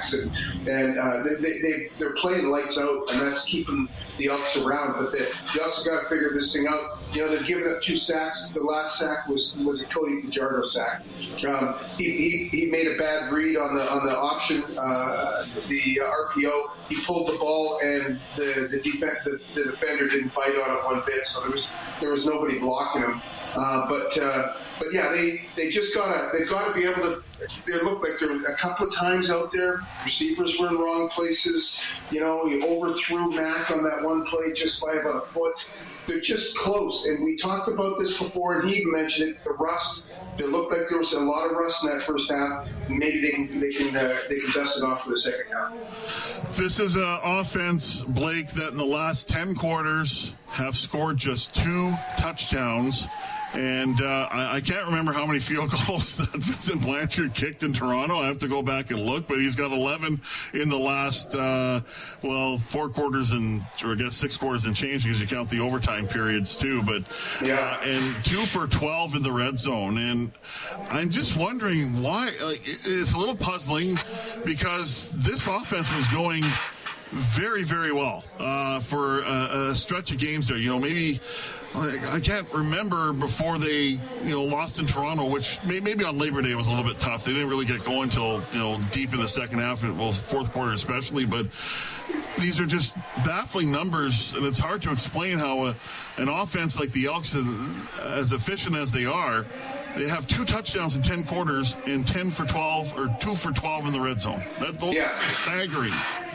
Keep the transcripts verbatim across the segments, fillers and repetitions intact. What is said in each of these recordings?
sacks, and and uh, they, they they're playing lights out, and that's keeping the Elks around. But they, they also got to figure this thing out. You know, they've given up two sacks. The last sack was was a Cody Fajardo sack. Um, he, he he made a bad read on the on the option, uh, the R P O. He pulled the ball, and the the, defense, the the defender didn't bite on it one bit. So there was there was nobody blocking him. Uh, but uh, but yeah, they, they just gotta they've got to be able to. They look like there were a couple of times out there. Receivers were in wrong places. You know, he overthrew Mack on that one play just by about a foot. They're just close, and we talked about this before, and he even mentioned it. The rust. It looked like there was a lot of rust in that first half. Maybe they can they can uh, they can dust it off for the second half. This is an offense, Blake, that in the last ten quarters have scored just two touchdowns. And uh, I, I can't remember how many field goals that Vincent Blanchard kicked in Toronto. I have to go back and look, but he's got eleven in the last, uh, well, four quarters and, or I guess six quarters and change because you count the overtime periods too. But yeah, uh, and two for twelve in the red zone. And I'm just wondering why. Like, it's a little puzzling because this offense was going very, very well uh, for a, a stretch of games there. You know, maybe. I can't remember before they, you know, lost in Toronto, which may, maybe on Labor Day was a little bit tough. They didn't really get going until, you know, deep in the second half, well, fourth quarter especially. But these are just baffling numbers, and it's hard to explain how a, an offense like the Elks, as efficient as they are, they have two touchdowns in ten quarters and ten for twelve or two for twelve in the red zone. That, those yeah. are staggering.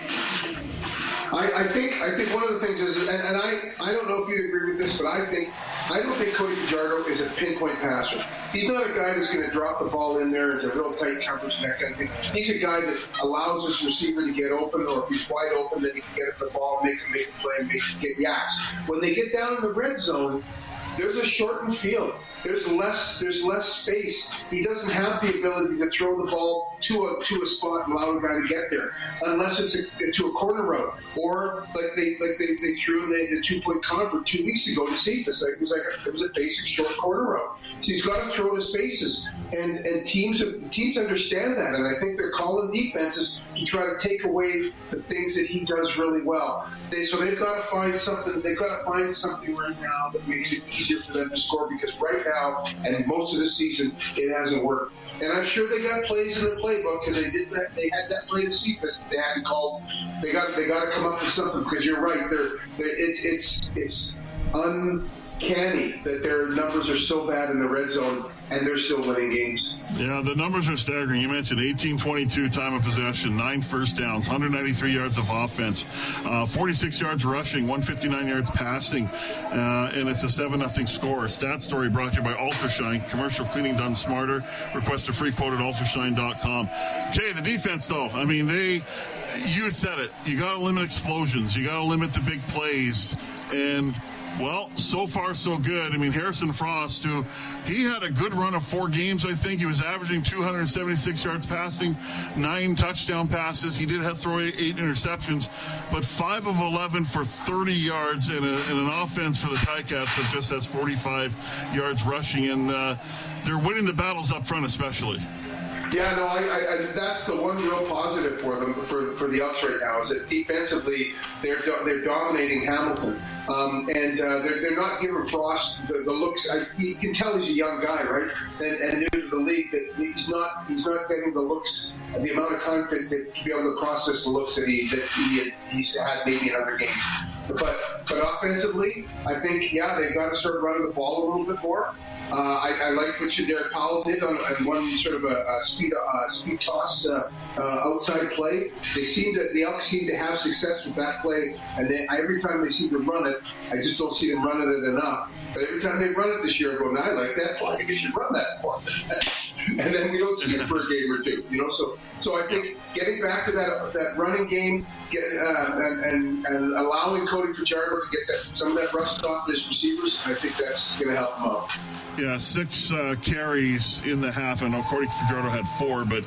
I, I think I think one of the things is, and, and I, I don't know if you agree with this, but I think I don't think Cody Fajardo is a pinpoint passer. He's not a guy that's going to drop the ball in there into real tight coverage and that kind of thing. He's a guy that allows his receiver to get open, or if he's wide open, then he can get at the ball, make him make a play, and make him get yaks. When they get down in the red zone, there's a shortened field. There's less. There's less space. He doesn't have the ability to throw the ball to a to a spot and allow the guy to get there, unless it's a, to a corner route, or like they like they, they threw in the, the two point convert two weeks ago to Cephas. Like, it was like a, it was a basic short corner route. So he's got to throw to spaces, and and teams teams understand that, and I think they're calling defenses to try to take away the things that he does really well. They, so they've got to find something. They've got to find something right now that makes it easier for them to score, because right now, and most of the season, it hasn't worked. And I'm sure they got plays in the playbook, because they did that. They had that play to Cephas. They hadn't called. They got. They got to come up with something, because you're right. They're, they're, it's it's it's uncanny that their numbers are so bad in the red zone, and they're still winning games. Yeah, the numbers are staggering. You mentioned eighteen twenty-two time of possession, nine first downs, one hundred ninety-three yards of offense, uh, forty-six yards rushing, one hundred fifty-nine yards passing, uh, and it's a seven nothing score. Stat Story brought to you by Ultrashine. Commercial cleaning done smarter. Request a free quote at ultrashine dot com. Okay, the defense, though. I mean, they, you said it. You got to limit explosions. You got to limit the big plays. And well, so far so good. I mean, Harrison Frost, who he had a good run of four games, I think. He was averaging two hundred seventy-six yards passing, nine touchdown passes. He did have to throw eight, eight interceptions, but five of eleven for thirty yards in, a, in an offense for the Ticats that just has forty-five yards rushing, and uh, they're winning the battles up front especially. Yeah, no, I, I, I, that's the one real positive for them, for for the Elks right now, is that defensively they're they're dominating Hamilton, um, and uh, they're they're not giving Frost the, the looks. I, you can tell he's a young guy, right, and, and new to the league, that he's not he's not getting the looks, the amount of time that, that to be able to process the looks that he that he had, he's had maybe in other games. But but offensively, I think yeah they've got to start running the ball a little bit more. Uh, I, I like what Derek Powell did on, on one sort of a, a speed uh, speed toss uh, uh, outside play. They seem to the Elks seem to have success with that play, and they, every time they seem to run it, I just don't see them running it enough. But every time they run it this year, I go, I like that play. You should run that play. And then we don't see it for a game or two, you know. So, so I think getting back to that that running game, get, uh, and, and and allowing Cody Fajardo to get that some of that rust off his receivers, I think that's going to help him out. Yeah, six uh, carries in the half, and Cody Fajardo had four, but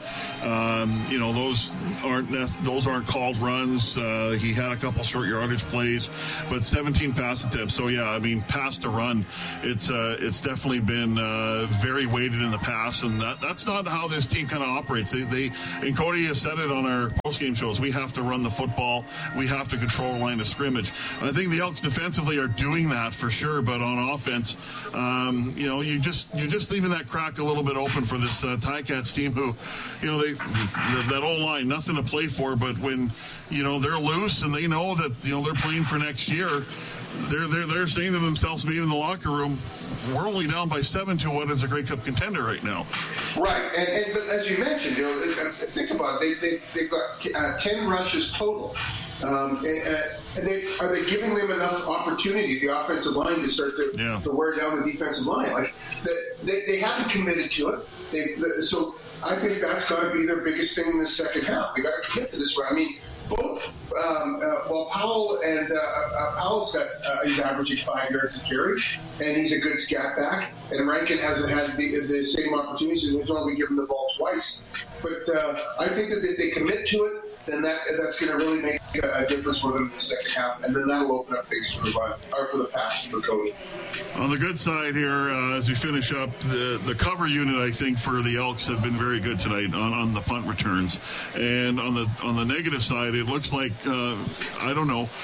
um, you know those aren't those aren't called runs. Uh, he had a couple short yardage plays, but seventeen pass attempts. So yeah, I mean, pass to run, it's uh, it's definitely been uh, very weighted in the pass, and that that's not how this team kind of operates. They, they and Cody has said it on our post-game shows. We have to run the football. We have to control line of scrimmage. I think the Elks defensively are doing that for sure, but on offense, um, you know, you just you're just leaving that crack a little bit open for this uh, Ticats team, who, you know, they that old line, nothing to play for, but when you know they're loose and they know that you know they're playing for next year. They're, they're they're saying to themselves, maybe in the locker room, we're only down by seven to what is a Grey Cup contender right now. Right, and, and but as you mentioned, you know, think about it. They, they they've got uh, ten rushes total. Um, and, uh, and they, are they giving them enough opportunity, the offensive line, to start to, yeah. to wear down the defensive line? Like they they haven't committed to it. They, so I think that's got to be their biggest thing in the second half. They got to commit to this. I mean. Both, um, uh, well, Powell and uh, uh, Powell's got, uh, he's averaging five yards a carry, and he's a good scat back. And Rankin hasn't had the, the same opportunities, and he's only given the ball twice. But uh, I think that if they commit to it, then that that's going to really make a, a difference for them in the second half, and then that'll open up things for the run, or for the pass for Cody. On the good side here, uh, as we finish up, the the cover unit, I think, for the Elks have been very good tonight on, on the punt returns. And on the on the negative side, it looks like, uh, I don't know,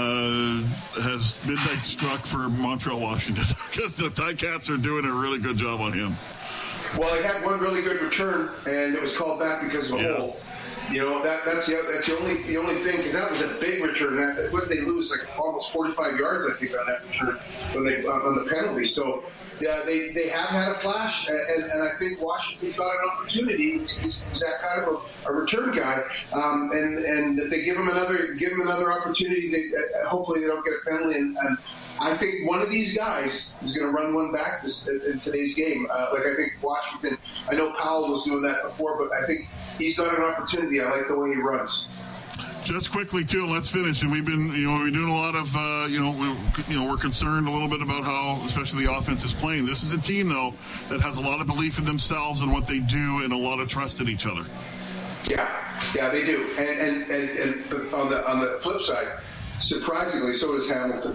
uh, has midnight struck for Montreal Washington, because the Ticats are doing a really good job on him. Well, they had one really good return, and it was called back because of a yeah. hole. You know, that that's the that's the only the only thing, because that was a big return. That, what did they lose? Like almost forty-five yards, I think, on that return when they on the penalty. So yeah, they, they have had a flash, and, and I think Washington's got an opportunity. He's, he's that kind of a, a return guy, um, and and if they give him another give him another opportunity, they, uh, hopefully they don't get a penalty. And, and I think one of these guys is going to run one back this in today's game. Uh, like I think Washington. I know Powell was doing that before, but I think he's got an opportunity. I like the way he runs. Just quickly too, let's finish. And we've been, you know, we're doing a lot of, uh, you know, we, you know, we're concerned a little bit about how, especially the offense is playing. This is a team though that has a lot of belief in themselves and what they do, and a lot of trust in each other. Yeah, yeah, they do. And and and, and on the on the flip side, surprisingly, so does Hamilton.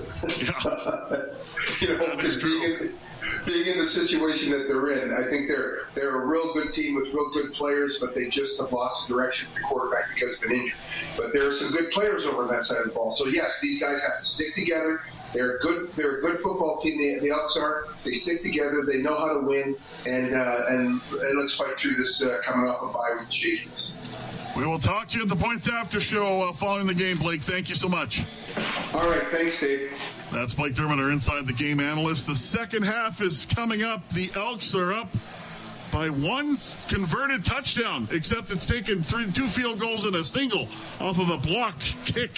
Yeah. You know, that is true. Being, being in the situation that they're in, I think they're they're a real good team with real good players, but they just have lost the direction of the quarterback because of an injury. But there are some good players over on that side of the ball. So yes, these guys have to stick together. They're good. They're a good football team. The, the Elks are. They stick together. They know how to win. And uh, and, and let's fight through this uh, coming off a bye with shakiness. We will talk to you at the Points After Show uh, following the game, Blake. Thank you so much. All right. Thanks, Dave. That's Blake Dermott, our Inside the Game analyst. The second half is coming up. The Elks are up by one converted touchdown, except it's taken three, two field goals and a single off of a blocked kick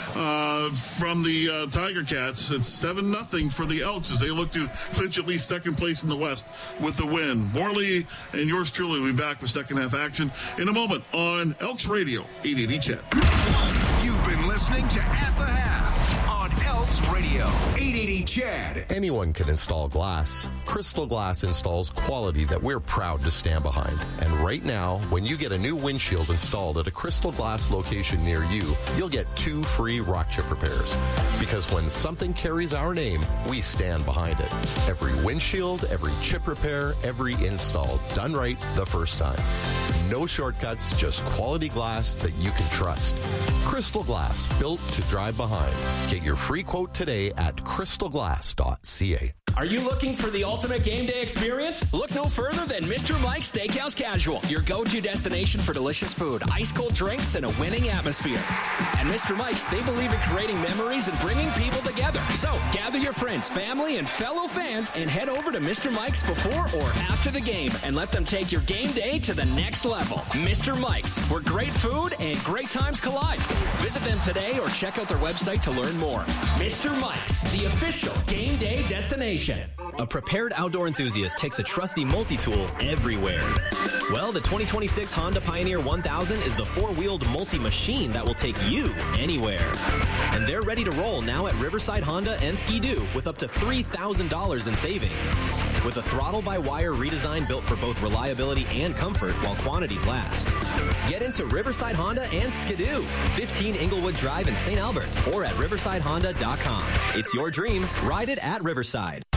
uh, from the uh, Tiger Cats. It's seven nothing for the Elks as they look to clinch at least second place in the West with the win. Morley and yours truly will be back with second half action in a moment on Elks Radio, eight eighty C H E D. You've been listening to At the Half on Elks Radio, eight eighty C H E D. Anyone can install glass. Crystal Glass installs quality that we're proud to stand behind. And right now, when you get a new windshield installed at a Crystal Glass location near you, you'll get two free rock chip repairs. Because when something carries our name, we stand behind it. Every windshield, every chip repair, every install, done right the first time. No shortcuts, just quality glass that you can trust. Crystal Glass, built to drive behind. Get your free quote today at crystal glass dot c a. Are you looking for the ultimate game day experience? Look no further than Mister Mike's Steakhouse Casual, your go-to destination for delicious food, ice-cold drinks, and a winning atmosphere. At Mister Mike's, they believe in creating memories and bringing people together. So, gather your friends, family, and fellow fans and head over to Mister Mike's before or after the game and let them take your game day to the next level. Mister Mike's, where great food and great times collide. Visit them today or check out their website to learn more. Mister Mike's, the official game day destination. A prepared outdoor enthusiast takes a trusty multi-tool everywhere. Well, the twenty twenty-six Honda Pioneer one thousand is the four-wheeled multi-machine that will take you anywhere. And they're ready to roll now at Riverside Honda and Ski-Doo with up to three thousand dollars in savings. With a throttle-by-wire redesign built for both reliability and comfort while quantities last. Get into Riverside Honda and Ski-Doo, fifteen Inglewood Drive in Saint Albert, or at riverside honda dot com. It's your dream. Ride it at Riverside.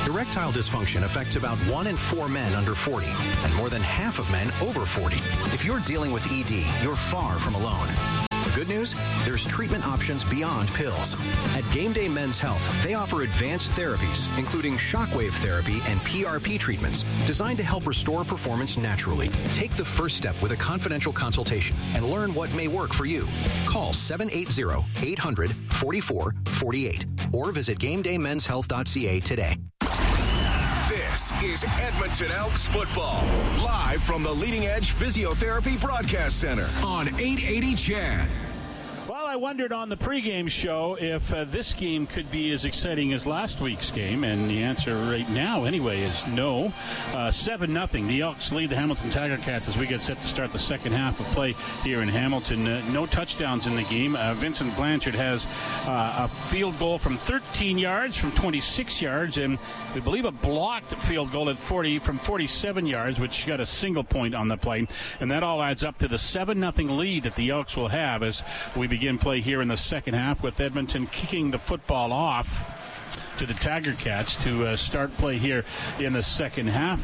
Erectile dysfunction affects about one in four men under forty and more than half of men over forty. If you're dealing with E D, you're far from alone. The good news? There's treatment options beyond pills. At Game Day Men's Health, they offer advanced therapies, including shockwave therapy and P R P treatments, designed to help restore performance naturally. Take the first step with a confidential consultation and learn what may work for you. Call seven eight zero, eight hundred, forty-four forty-eight or visit game day men's health dot c a today. This is Edmonton Elks football, live from the Leading Edge Physiotherapy Broadcast Center on eight eighty C H A D. Well, I wondered on the pregame show if uh, this game could be as exciting as last week's game, and the answer right now, anyway, is no. Uh, seven nothing. The Elks lead the Hamilton Tiger Cats as we get set to start the second half of play here in Hamilton. Uh, no touchdowns in the game. Uh, Vincent Blanchard has uh, a field goal from thirteen yards, from twenty-six yards, and we believe a blocked field goal at forty from forty-seven yards, which got a single point on the play, and that all adds up to the seven nothing lead that the Elks will have as we begin play here in the second half, with Edmonton kicking the football off to the Tiger Cats to uh, start play here in the second half.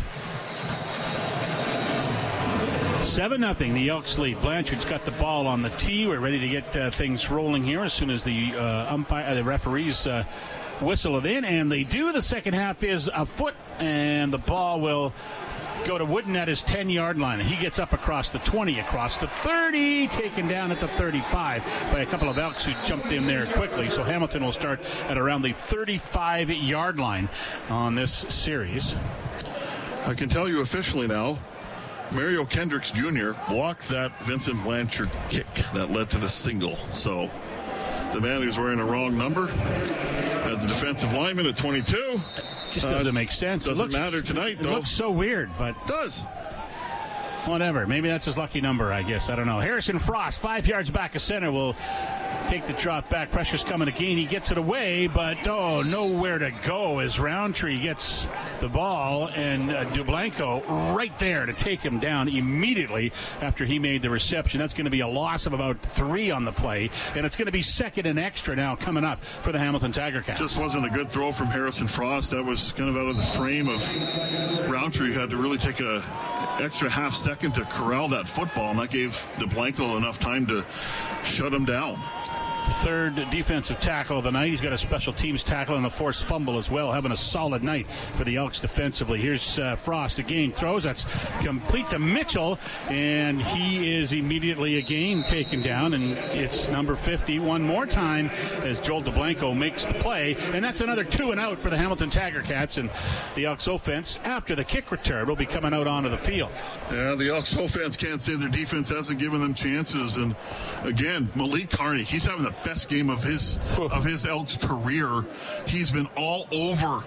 seven nothing, the Elks lead. Blanchard's got the ball on the tee. We're ready to get uh, things rolling here as soon as the uh, umpire, uh, the referees uh, whistle it in, and they do. The second half is afoot, and the ball will go to Wooden at his ten-yard line. He gets up across the twenty, across the thirty, taken down at the thirty-five by a couple of Elks who jumped in there quickly. So Hamilton will start at around the thirty-five-yard line on this series. I can tell you officially now, Mario Kendricks Junior blocked that Vincent Blanchard kick that led to the single. So the man who's wearing a wrong number as the defensive lineman at twenty-two. Just doesn't uh, make sense. Doesn't it looks, matter tonight, though. It looks so weird, but it does. Whatever. Maybe that's his lucky number, I guess. I don't know. Harrison Frost, five yards back of center, will take the drop back. Pressure's coming again. He gets it away, but, oh, nowhere to go as Roundtree gets the ball, and uh, Dublanko right there to take him down immediately after he made the reception. That's going to be a loss of about three on the play, and it's going to be second and extra now coming up for the Hamilton Tiger Cats. Just wasn't a good throw from Harrison Frost. That was kind of out of the frame of Roundtree. Had to really take a extra half second to corral that football, and that gave Dublanko enough time to shut him down. Third defensive tackle of the night. He's got a special teams tackle and a forced fumble as well, having a solid night for the Elks defensively. Here's uh, Frost again, throws. That's complete to Mitchell, and he is immediately again taken down, and it's number fifty one more time as Joel Dublanko makes the play, and that's another two and out for the Hamilton Tiger Cats, and the Elks offense, after the kick return, will be coming out onto the field. Yeah, the Elks offense can't say their defense hasn't given them chances, and again, Malik Carney, he's having the best game of his of his Elks career. He's been all over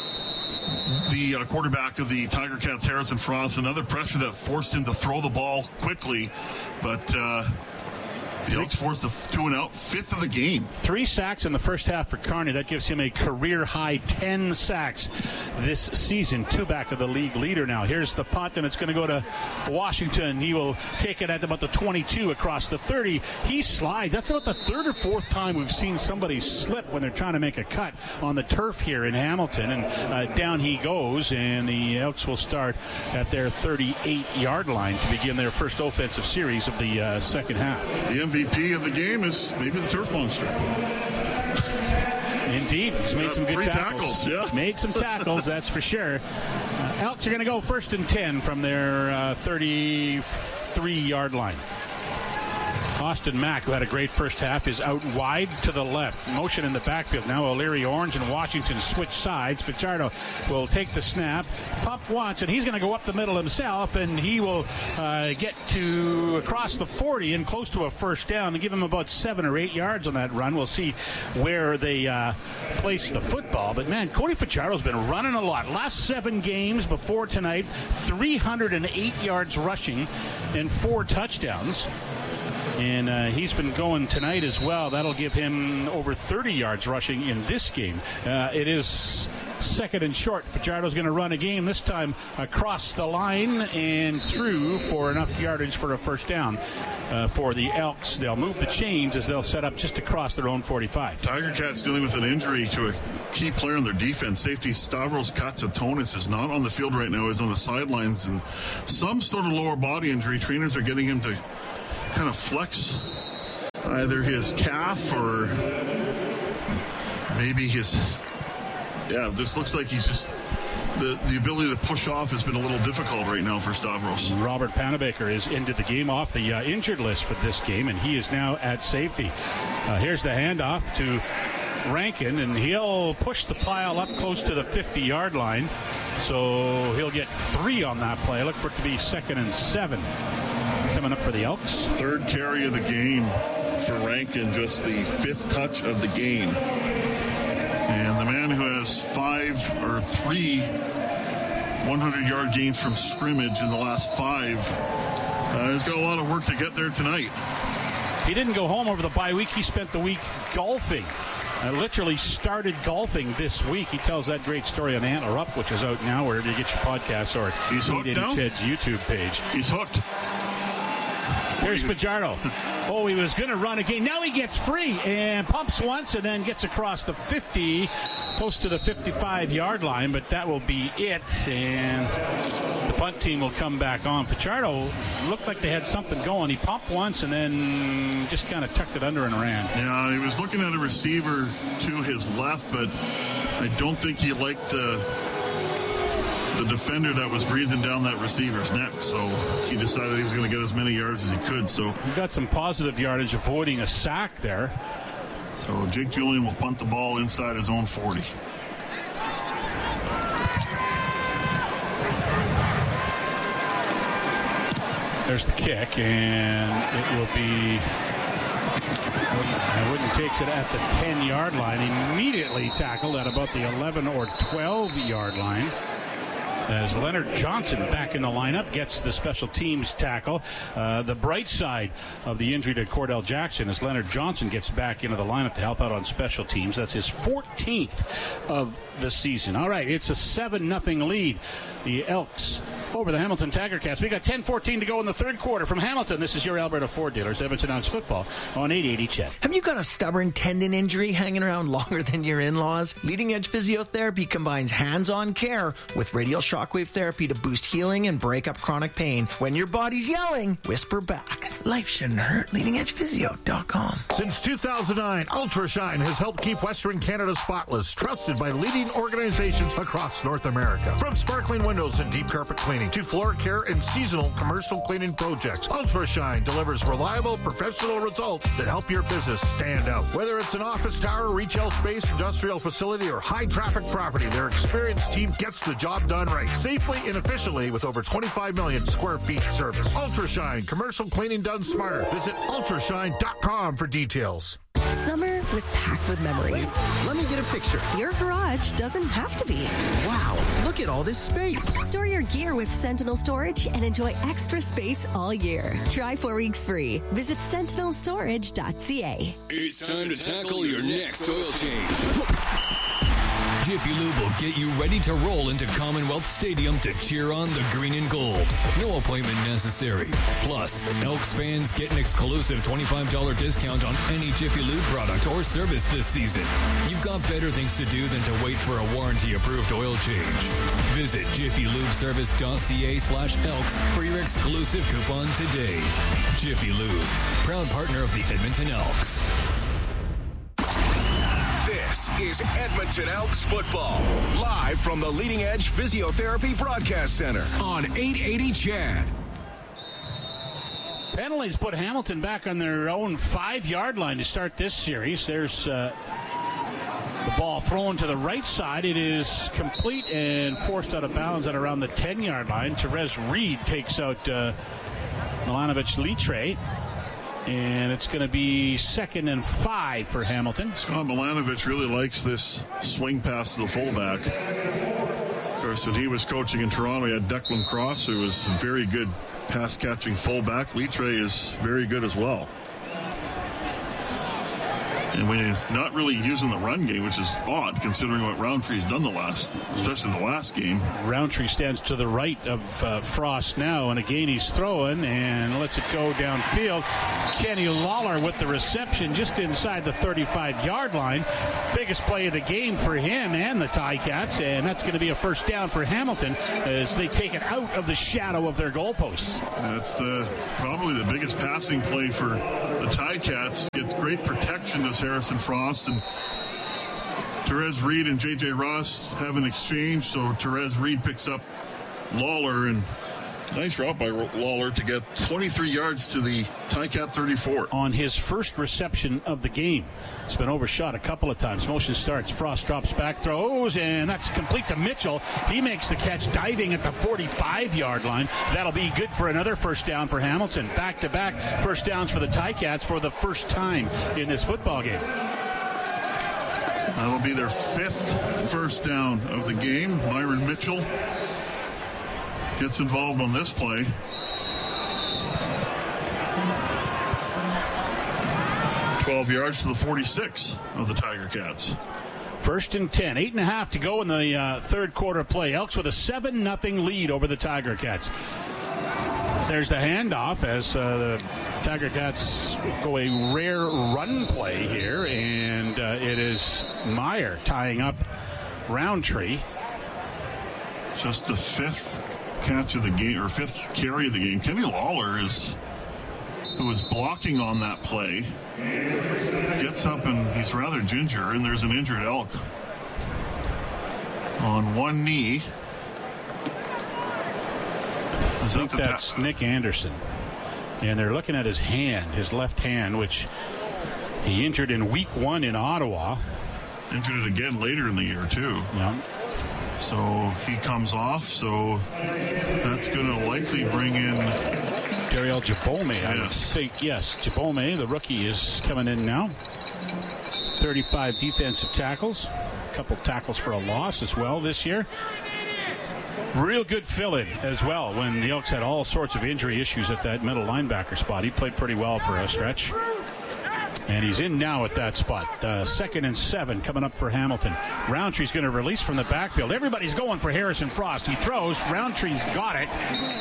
the uh, quarterback of the Tiger Cats, Harrison Frost. Another pressure that forced him to throw the ball quickly, but uh, the Elks forced the two and out, fifth of the game. Three sacks in the first half for Carney. That gives him a career-high ten sacks this season. Two back of the league leader now. Here's the punt, and it's going to go to Washington. He will take it at about the twenty-two across the thirty. He slides. That's about the third or fourth time we've seen somebody slip when they're trying to make a cut on the turf here in Hamilton. And uh, down he goes, and the Elks will start at their thirty-eight-yard line to begin their first offensive series of the uh, second half. The M V P of the game is maybe the turf monster. Indeed, he's made some good Three tackles. tackles yeah. Made some tackles, that's for sure. Uh, Elks are going to go first and ten from their uh, thirty-three-yard line. Austin Mack, who had a great first half, is out wide to the left. Motion in the backfield. Now O'Leary Orange and Washington switch sides. Fajardo will take the snap. Pump once, and he's going to go up the middle himself, and he will uh, get to across the forty and close to a first down and give him about seven or eight yards on that run. We'll see where they uh, place the football. But, man, Cody Fajardo's been running a lot. Last seven games before tonight, three hundred eight yards rushing and four touchdowns. And uh, he's been going tonight as well. That'll give him over thirty yards rushing in this game. Uh, it is second and short. Fajardo's going to run again, this time across the line and through for enough yardage for a first down uh, for the Elks. They'll move the chains as they'll set up just across their own forty-five. Tiger Cats dealing with an injury to a key player in their defense. Safety Stavros Katsatonis is not on the field right now. He's on the sidelines and some sort of lower body injury. Trainers are getting him to kind of flex either his calf or maybe his, yeah, this looks like he's just, the, the ability to push off has been a little difficult right now for Stavros. Robert Panabaker is into the game off the uh, injured list for this game, and he is now at safety. Uh, here's the handoff to Rankin, and he'll push the pile up close to the fifty-yard line. So he'll get three on that play. Look for it to be second and seven. Coming up for the Elks. Third carry of the game for Rankin, just the fifth touch of the game. And the man who has five or three hundred-yard gains from scrimmage in the last five uh, has got a lot of work to get there tonight. He didn't go home over the bye week. He spent the week golfing. I literally started golfing this week. He tells that great story on Antler Up, which is out now wherever you get your podcasts, or He's hooked now? Ched's YouTube page. He's hooked. Here's Fajardo. Oh, he was going to run again. Now he gets free and pumps once and then gets across the fifty, close to the fifty-five-yard line, but that will be it. And the punt team will come back on. Fajardo looked like they had something going. He pumped once and then just kind of tucked it under and ran. Yeah, he was looking at a receiver to his left, but I don't think he liked the the defender that was breathing down that receiver's neck, so he decided he was going to get as many yards as he could. So he got some positive yardage avoiding a sack there. So Jake Julian will punt the ball inside his own forty. There's the kick, and it will be, Wooden takes it at the ten-yard line, immediately tackled at about the eleven or twelve-yard line. As Leonard Johnson back in the lineup gets the special teams tackle. Uh, the bright side of the injury to Cordell Jackson is Leonard Johnson gets back into the lineup to help out on special teams. That's his fourteenth of the season. All right, it's a seven nothing lead. The Elks over the Hamilton Tiger Cats. We got ten fourteen to go in the third quarter from Hamilton. This is your Alberta Ford dealers, Edmonton Elks football on eight eighty Chet. Have you got a stubborn tendon injury hanging around longer than your in-laws? Leading Edge Physiotherapy combines hands-on care with radial shockwave therapy to boost healing and break up chronic pain. When your body's yelling, whisper back. Life shouldn't hurt. leading edge physio dot com. Since two thousand nine, UltraShine has helped keep Western Canada spotless, trusted by leading organizations across North America. From sparkling windows and deep carpet cleaning to floor care and seasonal commercial cleaning projects, UltraShine delivers reliable, professional results that help your business stand out. Whether it's an office tower, retail space, industrial facility, or high-traffic property, their experienced team gets the job done right, safely and efficiently with over twenty-five million square feet service. UltraShine, commercial cleaning done smarter. Visit ultrashine dot com for details. Summer was packed with memories. Let me get a picture. Your garage doesn't have to be. Wow, look at all this space. Store your gear with Sentinel Storage and enjoy extra space all year. Try four weeks free. Visit sentinel storage dot c a. It's time to tackle your next oil change. Jiffy Lube will get you ready to roll into Commonwealth Stadium to cheer on the green and gold. No appointment necessary. Plus, Elks fans get an exclusive twenty-five dollars discount on any Jiffy Lube product or service this season. You've got better things to do than to wait for a warranty-approved oil change. Visit jiffy lube service dot c a slash elks for your exclusive coupon today. Jiffy Lube, proud partner of the Edmonton Elks. This is Edmonton Elks football, live from the Leading Edge Physiotherapy Broadcast Center on eight eighty Chad. Penalties put Hamilton back on their own five-yard line to start this series. There's uh, the ball thrown to the right side. It is complete and forced out of bounds at around the ten-yard line. Therese Reed takes out uh, Milanovic Litre. And it's going to be second and five for Hamilton. Scott Milanovic really likes this swing pass to the fullback. Of course, when he was coaching in Toronto, he had Declan Cross, who was a very good pass-catching fullback. Litre is very good as well. And we're not really using the run game, which is odd considering what Roundtree's done the last, especially the last game. Roundtree stands to the right of uh, Frost now, and again he's throwing and lets it go downfield. Kenny Lawler with the reception just inside the thirty-five-yard line. Biggest play of the game for him and the Ticats, and that's going to be a first down for Hamilton as they take it out of the shadow of their goalposts. That's the probably the biggest passing play for the Ticats. Gets great protection to Harrison Frost, and Therese Reed and J J Ross have an exchange, so Therese Reed picks up Lawler, and nice route by Lawler to get twenty-three yards to the Ticat thirty-four. On his first reception of the game. It's been overshot a couple of times. Motion starts. Frost drops back, throws, and that's complete to Mitchell. He makes the catch diving at the forty-five-yard line. That'll be good for another first down for Hamilton. Back-to-back first downs for the Ticats for the first time in this football game. That'll be their fifth first down of the game. Myron Mitchell gets involved on this play. twelve yards to the forty-six of the Tiger Cats. First and ten. Eight and a half to go in the uh, third quarter play. Elks with a seven nothing lead over the Tiger Cats. There's the handoff as uh, the Tiger Cats go a rare run play here, and uh, it is Meyer tying up Roundtree. Just the fifth catch of the game, or fifth carry of the game. Kenny Lawler is, who was blocking on that play, gets up and he's rather ginger, and there's an injured Elk on one knee. I think that's ta- Nick Anderson. And they're looking at his hand, his left hand, which he injured in week one in Ottawa. Injured it again later in the year, too. Yeah. So he comes off, so that's going to likely bring in Dariel Jabome, I yes. think. Yes, Jabome, the rookie, is coming in now. thirty-five defensive tackles. A couple tackles for a loss as well this year. Real good fill-in as well when the Elks had all sorts of injury issues at that middle linebacker spot. He played pretty well for a stretch. And he's in now at that spot. Uh, second and seven coming up for Hamilton. Roundtree's going to release from the backfield. Everybody's going for Harrison Frost. He throws. Roundtree's got it.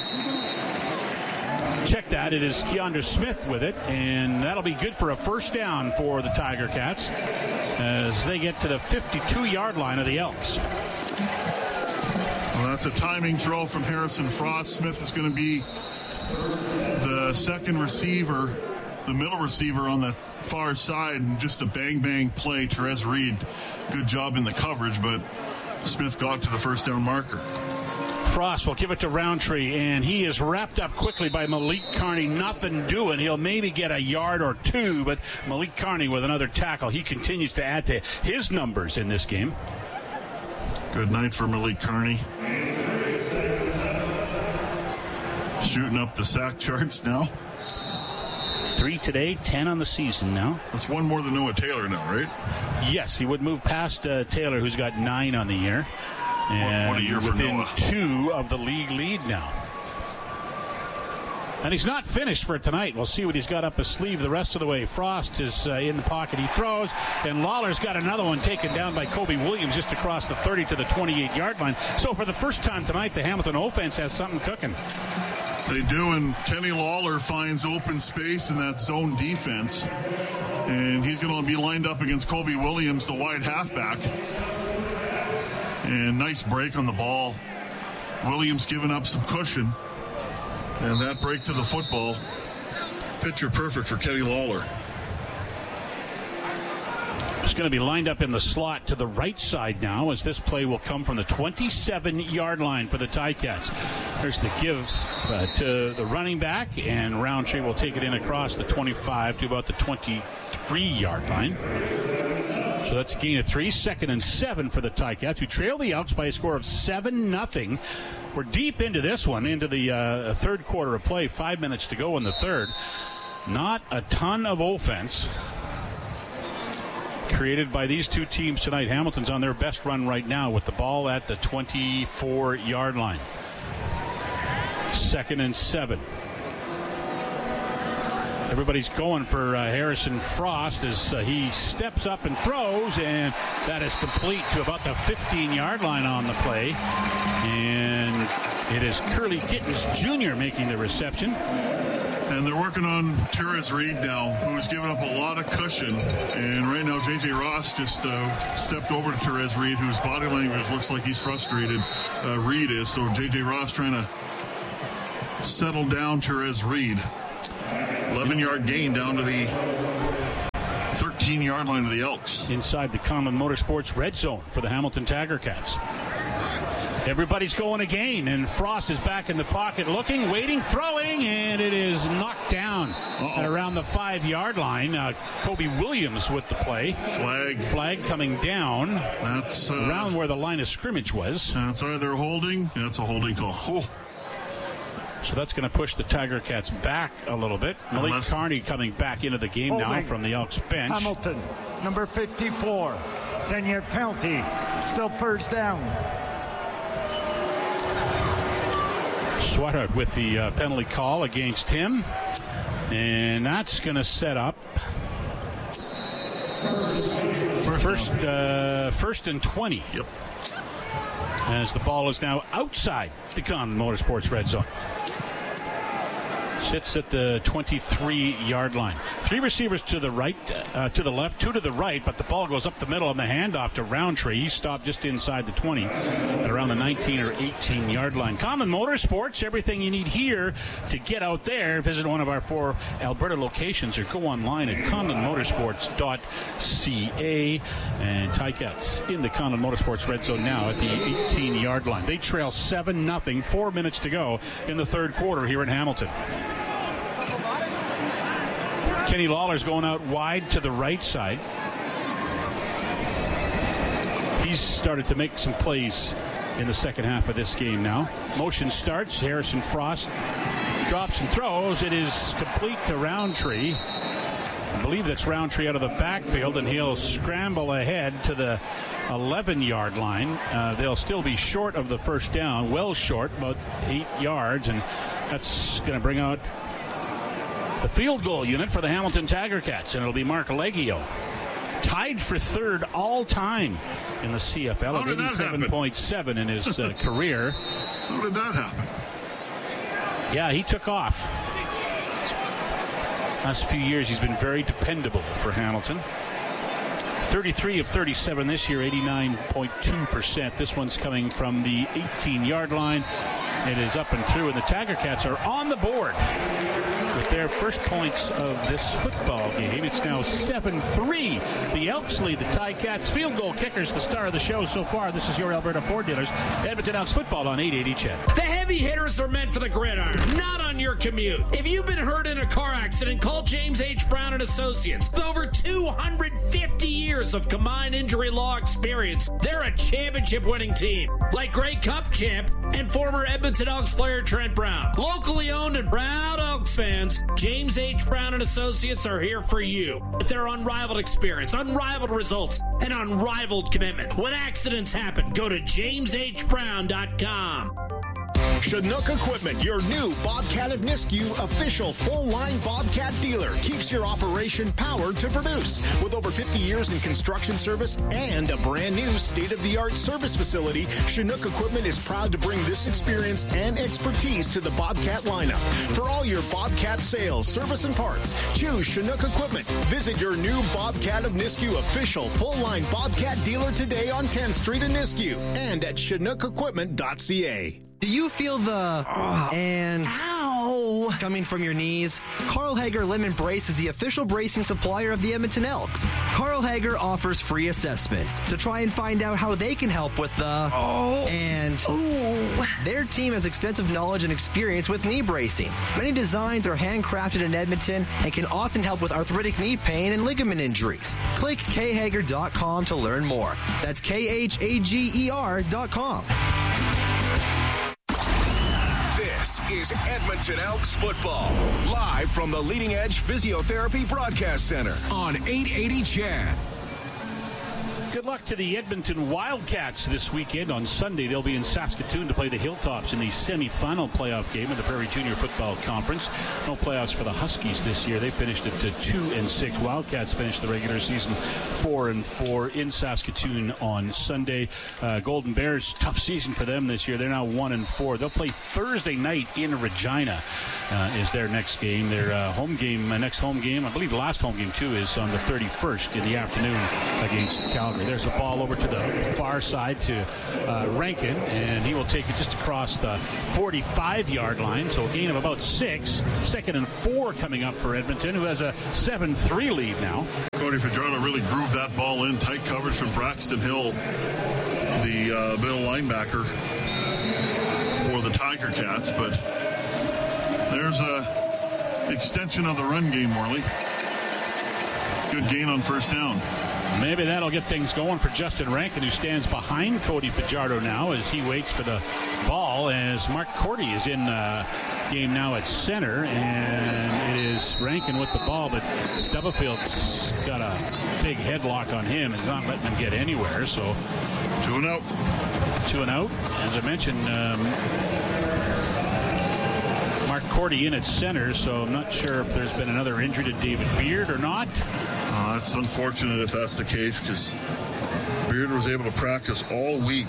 Check that. It is Keandre Smith with it. And that'll be good for a first down for the Tiger Cats as they get to the fifty-two-yard line of the Elks. Well, that's a timing throw from Harrison Frost. Smith is going to be the second receiver, the middle receiver on that far side, and just a bang-bang play. Therese Reed, good job in the coverage, but Smith got to the first down marker. Frost will give it to Roundtree, and he is wrapped up quickly by Malik Carney. Nothing doing. He'll maybe get a yard or two, but Malik Carney with another tackle. He continues to add to his numbers in this game. Good night for Malik Carney. Shooting up the sack charts now. Three today, ten on the season now. That's one more than Noah Taylor now, right? Yes, he would move past uh, Taylor, who's got nine on the year. And what a year for within Noah. two of the league lead now. And he's not finished for tonight. We'll see what he's got up his sleeve the rest of the way. Frost is uh, in the pocket. He throws, and Lawler's got another one taken down by Kobe Williams just across the thirty to the twenty-eight-yard line. So for the first time tonight, the Hamilton offense has something cooking. They do, and Kenny Lawler finds open space in that zone defense. And he's going to be lined up against Kobe Williams, the wide halfback. And nice break on the ball. Williams giving up some cushion. And that break to the football, picture perfect for Kenny Lawler. It's going to be lined up in the slot to the right side now as this play will come from the twenty-seven-yard line for the Ticats. There's the give uh, to the running back, and Roundtree will take it in across the twenty-five to about the twenty-three-yard line. So that's a gain of three. Second and seven for the Ticats, who trail the Elks by a score of seven nothing. We're deep into this one, into the uh, third quarter of play. Five minutes to go in the third. Not a ton of offense created by these two teams tonight. Hamilton's on their best run right now with the ball at the twenty-four-yard line. Second and seven. Everybody's going for uh, Harrison Frost as uh, he steps up and throws, and that is complete to about the fifteen-yard line on the play. And it is Curly Gittens Junior making the reception. And they're working on Therese Reed now, who's given up a lot of cushion. And right now, J J Ross just uh, stepped over to Therese Reed, whose body language looks like he's frustrated. Uh, Reed is. So J J Ross trying to settle down Therese Reed. eleven-yard gain down to the thirteen-yard line of the Elks. Inside the Conlon Motorsports red zone for the Hamilton Tiger Cats. Everybody's going again, and Frost is back in the pocket, looking, waiting, throwing, and it is knocked down at around the five-yard line. Uh, Kobe Williams with the play. Flag. Flag coming down. That's uh, around where the line of scrimmage was. That's either holding. That's a holding call. Oh. So that's going to push the Tiger Cats back a little bit. Malik Unless... Carney coming back into the game holding. Now from the Elks bench. Hamilton, number fifty-four, ten-yard penalty, still first down. Sweathard with the uh, penalty call against him. And that's going to set up first first, uh, first and twenty. Yep. As the ball is now outside the Conlon Motorsports red zone. Sits at the twenty-three-yard line. Three receivers to the right, uh, to the left, two to the right, but the ball goes up the middle on the handoff to Roundtree. He stopped just inside the twenty at around the nineteen or eighteen-yard line. Conlon Motorsports, everything you need here to get out there. Visit one of our four Alberta locations or go online at conlon motorsports dot c a. And Ticats in the Conlon Motorsports red zone now at the eighteen-yard line. They trail seven nothing, four minutes to go in the third quarter here in Hamilton. Kenny Lawler's going out wide to the right side. He's started to make some plays in the second half of this game now. Motion starts. Harrison Frost drops and throws. It is complete to Roundtree. I believe that's Roundtree out of the backfield, and he'll scramble ahead to the eleven-yard line. Uh, they'll still be short of the first down, well short, about eight yards, and that's going to bring out the field goal unit for the Hamilton Tiger Cats, and it'll be Mark Leggio. Tied for third all time in the C F L at eighty-seven point seven in his uh, career. How did that happen? Yeah, he took off. Last few years, he's been very dependable for Hamilton. thirty-three of thirty-seven this year, eighty-nine point two percent. This one's coming from the eighteen-yard line. It is up and through, and the Tiger Cats are on the board with their first points of this football game. It's now seven three. The Elks lead the Ticats. Field goal kickers, the star of the show so far. This is your Alberta Ford Dealers. Edmonton Elks football on eight eighty C H E D. The heavy hitters are meant for the gridiron, not on your commute. If you've been hurt in a car accident, call James H. Brown and Associates. With over two hundred fifty years of combined injury law experience, they're a championship-winning team. Like Grey Cup champ and former Edmonton Elks player Trent Brown. Locally owned and proud Elks fans, James H. Brown and Associates are here for you. With their unrivaled experience, unrivaled results, and unrivaled commitment. When accidents happen, go to james h brown dot com. Chinook Equipment, your new Bobcat of Nisku official full-line Bobcat dealer, keeps your operation powered to produce. With over fifty years in construction service and a brand new state-of-the-art service facility, Chinook Equipment is proud to bring this experience and expertise to the Bobcat lineup. For all your Bobcat sales, service, and parts, choose Chinook Equipment. Visit your new Bobcat of Nisku official full-line Bobcat dealer today on tenth Street in Nisku and at chinook equipment dot c a. Do you feel the oh, and ow coming from your knees? Carl Hager Lemon Brace is the official bracing supplier of the Edmonton Elks. Carl Hager offers free assessments to try and find out how they can help with the oh and ooh. Their team has extensive knowledge and experience with knee bracing. Many designs are handcrafted in Edmonton and can often help with arthritic knee pain and ligament injuries. Click k hager dot com to learn more. That's K H A G E R dot com. This is Edmonton Elks football, live from the Leading Edge Physiotherapy Broadcast Center on eight eighty C H E D. Good luck to the Edmonton Wildcats this weekend. On Sunday, they'll be in Saskatoon to play the Hilltops in the semifinal playoff game of the Prairie Junior Football Conference. No playoffs for the Huskies this year. They finished at two and six. Wildcats finished the regular season four and four in Saskatoon on Sunday. Uh, Golden Bears, tough season for them this year. They're now one and four. They'll play Thursday night in Regina. Uh, is their next game. Their uh, home game, uh, next home game, I believe the last home game too, is on the thirty-first in the afternoon against Calgary. There's the ball over to the far side to uh, Rankin, and he will take it just across the forty-five-yard line, so a gain of about six. Second and four coming up for Edmonton, who has a seven three lead now. Cody Fajardo really grooved that ball in. Tight coverage from Braxton Hill, the uh, middle linebacker for the Tiger Cats, but there's a extension of the run game, Morley. Good gain on first down. Maybe that'll get things going for Justin Rankin, who stands behind Cody Fajardo now as he waits for the ball, as Mark Cordy is in the game now at center, and it is Rankin with the ball, but Stubblefield's got a big headlock on him and not letting him get anywhere, so two and out. Two and out. As I mentioned, um, Mark Cordy in at center, so I'm not sure if there's been another injury to David Beard or not. Uh, it's unfortunate if that's the case, because Beard was able to practice all week.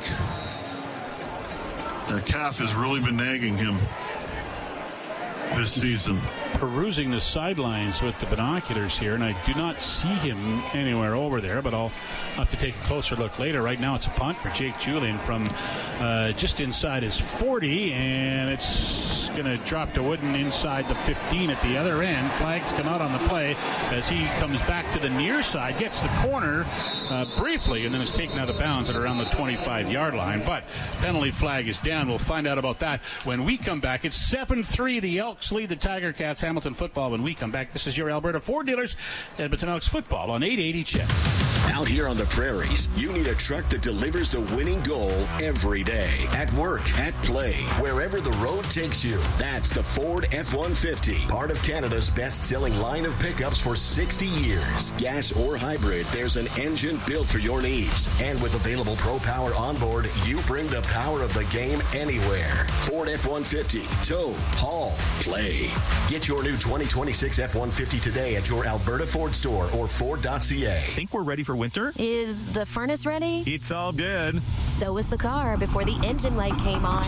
The calf has really been nagging him this season. Perusing the sidelines with the binoculars here, and I do not see him anywhere over there, but I'll have to take a closer look later. Right now it's a punt for Jake Julian from uh, just inside his forty, and it's going to drop to Wooden inside the fifteen at the other end. Flags come out on the play as he comes back to the near side, gets the corner uh, briefly, and then is taken out of bounds at around the twenty-five-yard line. But penalty flag is down. We'll find out about that when we come back. It's seven three. The Elks lead the Tiger Cats. Hamilton football when we come back. This is your Alberta Ford dealers, Edmonton Elks football on eight eighty C H E D. Out here on the prairies, you need a truck that delivers the winning goal every day. At work, at play, wherever the road takes you. That's the Ford F one fifty, part of Canada's best-selling line of pickups for sixty years. Gas or hybrid, there's an engine built for your needs. And with available Pro Power onboard, you bring the power of the game anywhere. Ford F one fifty, tow, haul, play. Get your new twenty twenty-six F one fifty today at your Alberta Ford store or Ford dot C A. Think we're ready for winter? Is the furnace ready? It's all good. So was the car before the engine light came on.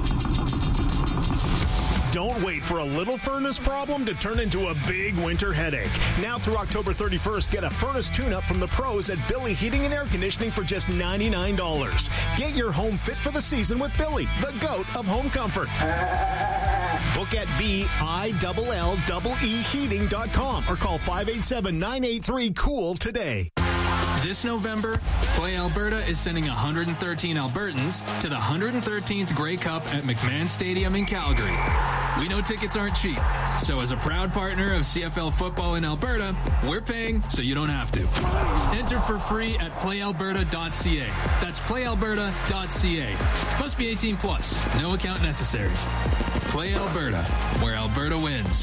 Don't wait for a little furnace problem to turn into a big winter headache. Now through October thirty-first, get a furnace tune-up from the pros at Billy Heating and Air Conditioning for just ninety-nine dollars. Get your home fit for the season with Billy, the GOAT of home comfort. Book at B I L L E E heating dot com or call five eight seven, nine eight three, COOL today. This November, Play Alberta is sending one hundred thirteen Albertans to the one hundred thirteenth Grey Cup at McMahon Stadium in Calgary. We know tickets aren't cheap, so as a proud partner of C F L football in Alberta, we're paying so you don't have to. Enter for free at play alberta dot c a. That's play alberta dot c a. Must be eighteen plus. No account necessary. Play Alberta, where Alberta wins.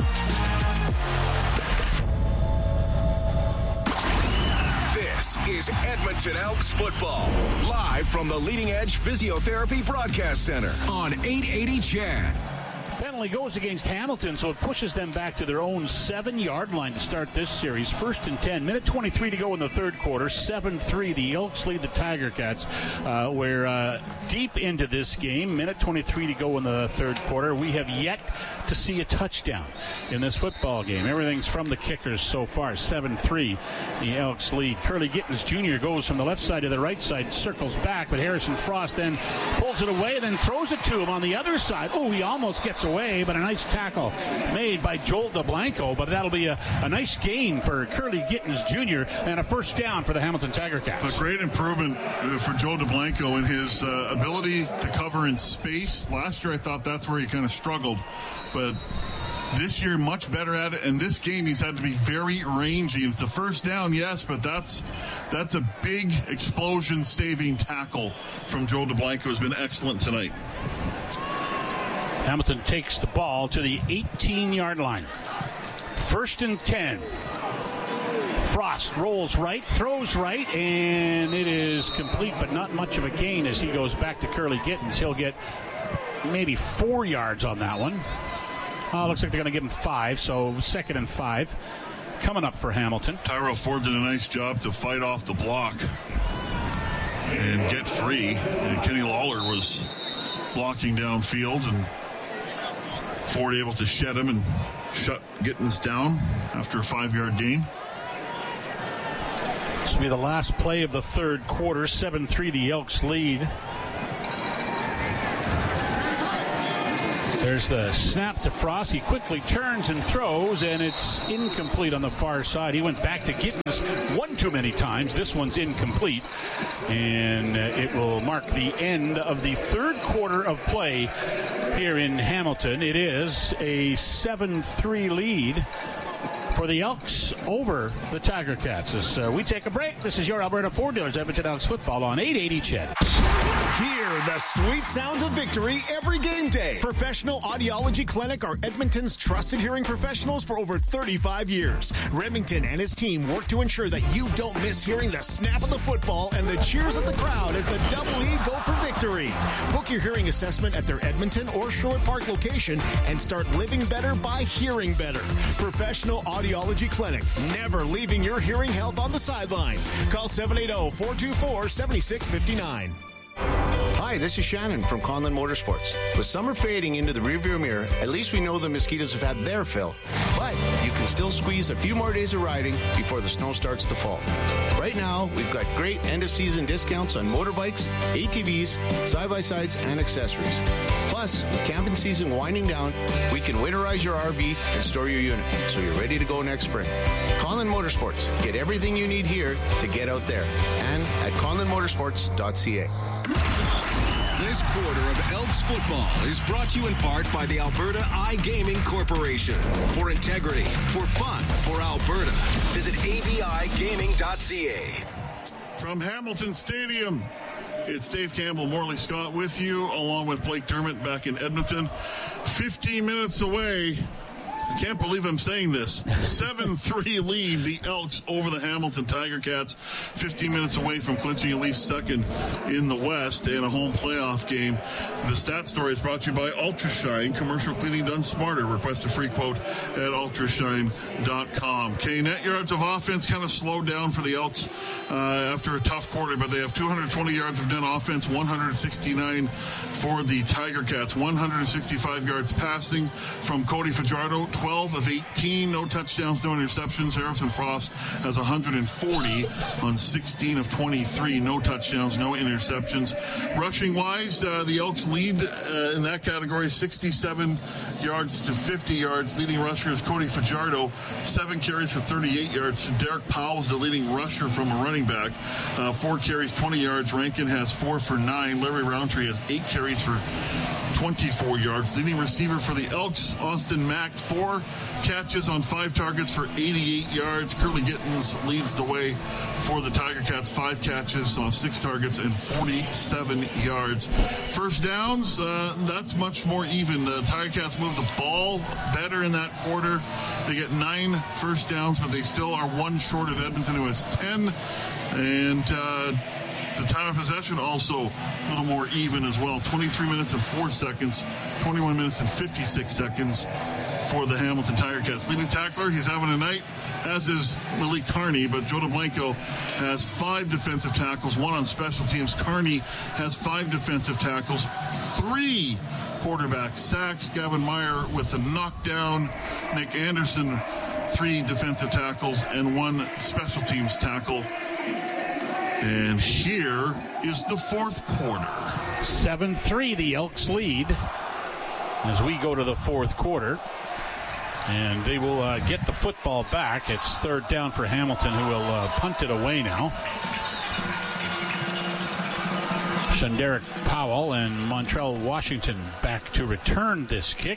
This is Edmonton Elks football, live from the Leading Edge Physiotherapy Broadcast Center on eight eighty C H E D. Penalty goes against Hamilton, so it pushes them back to their own seven-yard line to start this series. First and ten. Minute twenty-three to go in the third quarter. seven three. The Elks lead the Tiger Cats. Uh, we're uh, deep into this game. Minute twenty-three to go in the third quarter. We have yet to see a touchdown in this football game. Everything's from the kickers so far. seven three. The Elks lead. Curly Gittins Junior goes from the left side to the right side, circles back, but Harrison Frost then pulls it away, then throws it to him on the other side. Oh, he almost gets away, but a nice tackle made by Joel DeBlanco, but that'll be a, a nice gain for Curly Gittins Junior and a first down for the Hamilton Tiger Cats. A great improvement for Joel DeBlanco in his uh, ability to cover in space. Last year I thought that's where he kind of struggled, but this year much better at it, and this game he's had to be very rangy. It's a first down, yes, but that's that's a big explosion saving tackle from Joel DeBlanco, who's been excellent tonight. Hamilton takes the ball to the eighteen-yard line. First and ten Frost rolls right, throws right, and it is complete, but not much of a gain as he goes back to Curly Gittins. He'll get maybe four yards on that one. Oh, looks like they're going to give him five, so second and five coming up for Hamilton. Tyrell Ford did a nice job to fight off the block and get free. And Kenny Lawler was blocking downfield, and Ford able to shed him and shut Gittins down after a five-yard gain. This will be the last play of the third quarter. seven three the Elks lead. There's the snap to Frost. He quickly turns and throws, and it's incomplete on the far side. He went back to Gittins one too many times. This one's incomplete, and it will mark the end of the third quarter of play here in Hamilton. It is a seven three lead for the Elks over the Tiger Cats. As uh, we take a break, this is your Alberta Ford Dealers Edmonton Elks football on eight eighty C H E D. Hear the sweet sounds of victory every game day. Professional Audiology Clinic are Edmonton's trusted hearing professionals for over thirty-five years. Remington and his team work to ensure that you don't miss hearing the snap of the football and the cheers of the crowd as the Double E go for victory. Book your hearing assessment at their Edmonton or Shore Park location and start living better by hearing better. Professional Audiology Clinic, never leaving your hearing health on the sidelines. Call seven eight zero, four two four, seven six five nine. Hi, this is Shannon from Conlon Motorsports. With summer fading into the rearview mirror, at least we know the mosquitoes have had their fill. But you can still squeeze a few more days of riding before the snow starts to fall. Right now, we've got great end-of-season discounts on motorbikes, A T Vs, side-by-sides, and accessories. Plus, with camping season winding down, we can winterize your R V and store your unit, so you're ready to go next spring. Conlon Motorsports. Get everything you need here to get out there. And at conlon motorsports dot c a. This quarter of Elks football is brought to you in part by the Alberta iGaming Corporation. For integrity, for fun, for Alberta. Visit a b i gaming dot c a. From Hamilton Stadium, it's Dave Campbell, Morley Scott with you, along with Blake Dermott back in Edmonton. fifteen minutes away. I can't believe I'm saying this. seven three lead, the Elks over the Hamilton Tiger Cats. fifteen minutes away from clinching at least second in the West and a home playoff game. The Stat Story is brought to you by Ultrashine. Commercial cleaning done smarter. Request a free quote at ultrashine dot com. Okay, net yards of offense kind of slowed down for the Elks uh, after a tough quarter, but they have two hundred twenty yards of net offense, one hundred sixty-nine for the Tiger Cats. one hundred sixty-five yards passing from Cody Fajardo. twelve of eighteen, no touchdowns, no interceptions. Harrison Frost has one hundred forty on sixteen of twenty-three, no touchdowns, no interceptions. Rushing wise, uh, the Elks lead uh, in that category, sixty-seven yards to fifty yards. Leading rusher is Cody Fajardo, seven carries for thirty-eight yards. Derek Powell is the leading rusher from a running back, uh, four carries, twenty yards. Rankin has four for nine. Larry Roundtree has eight carries for twenty-four yards. Leading receiver for the Elks, Austin Mack, four catches on five targets for eighty-eight yards. Curly Gittins leads the way for the Tiger Cats, five catches off six targets and forty-seven yards. First downs, uh, that's much more even. The Tiger Cats move the ball better in that quarter. They get nine first downs, but they still are one short of Edmonton, who has ten. And uh, the time of possession also a little more even as well. twenty-three minutes and four seconds, twenty-one minutes and fifty-six seconds for the Hamilton Tiger Cats. Leading tackler, he's having a night, as is Malik Carney, but Joe DeBlanco has five defensive tackles, one on special teams. Carney has five defensive tackles, three quarterback sacks. Gavin Meyer with a knockdown. Nick Anderson, three defensive tackles and one special teams tackle. And here is the fourth quarter. seven three, the Elks lead as we go to the fourth quarter. And they will uh, get the football back. It's third down for Hamilton, who will uh, punt it away now. Shanderick Powell and Montrell Washington back to return this kick,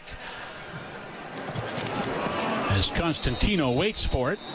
as Constantino waits for it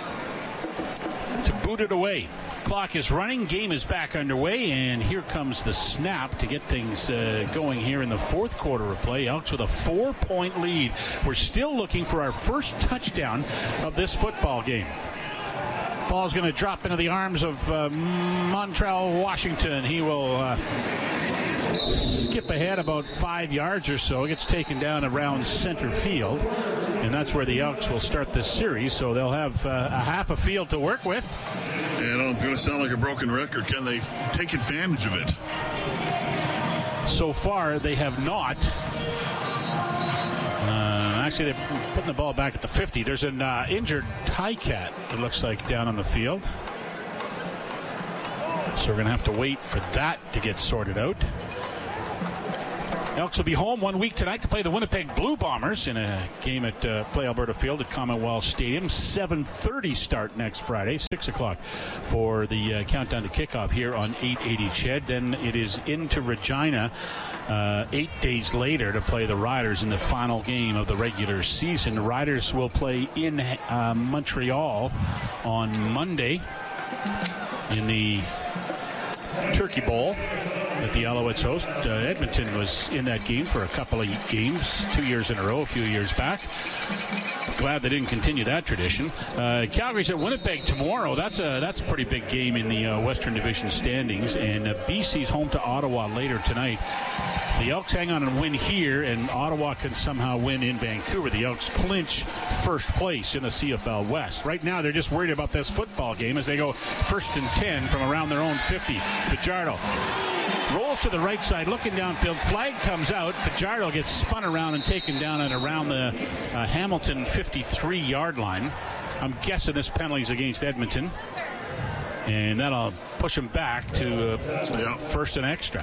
to boot it away. Clock is running, game is back underway, and here comes the snap to get things uh, going here in the fourth quarter of play. Elks with a four-point lead. We're still looking for our first touchdown of this football game. Ball's going to drop into the arms of uh, Montreal Washington. He will uh, skip ahead about five yards or so. Gets taken down around center field. And that's where the Elks will start this series. So they'll have uh, a half a field to work with. And I'm going to sound like a broken record. Can they take advantage of it? So far, they have not. Uh, actually, they're putting the ball back at the fifty. There's an uh, injured Ticat, it looks like, down on the field. So we're going to have to wait for that to get sorted out. Elks will be home one week tonight to play the Winnipeg Blue Bombers in a game at uh, Play Alberta Field at Commonwealth Stadium. seven thirty start next Friday, six o'clock for the uh, countdown to kickoff here on eight eighty C H E D. Then it is into Regina uh, eight days later to play the Riders in the final game of the regular season. The Riders will play in uh, Montreal on Monday in the Turkey Bowl that the Alouettes host. Uh, Edmonton was in that game for a couple of games, two years in a row, a few years back. Glad they didn't continue that tradition. Uh, Calgary's at Winnipeg tomorrow. That's a that's a pretty big game in the uh, Western Division standings. And uh, B C's home to Ottawa later tonight. The Elks hang on and win here, and Ottawa can somehow win in Vancouver. The Elks clinch first place in the C F L West. Right now, they're just worried about this football game as they go first and ten from around their own fifty. Fajardo rolls to the right side, looking downfield. Flag comes out. Fajardo gets spun around and taken down at around the uh, Hamilton fifty-three yard line. I'm guessing this penalty is against Edmonton, and that'll push him back to uh, yeah. first and extra.